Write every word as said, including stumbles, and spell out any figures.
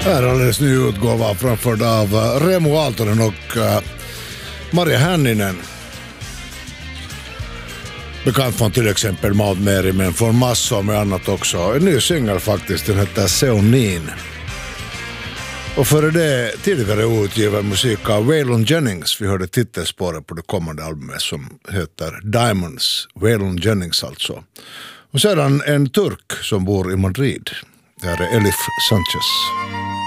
Här är alldeles ny utgåva framförd av Remo Aaltonen och uh, Maria Hänninen. Bekant från till exempel Mount Mary, men från massor med annat också. En ny singel faktiskt, den heter Seonin. Och före det tidigare utgiven musik av Waylon Jennings. Vi hörde titelspåret på det kommande albumet som heter Diamonds. Waylon Jennings alltså. Och sedan en turk som bor i Madrid. Det här är Elif Sanchez.